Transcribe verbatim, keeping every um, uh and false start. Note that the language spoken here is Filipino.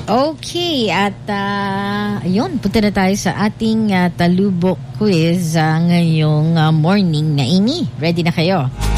Okay, at uh, ayun, punta na tayo sa ating uh, talubok quiz uh, ngayong uh, morning na ini. Ready na kayo?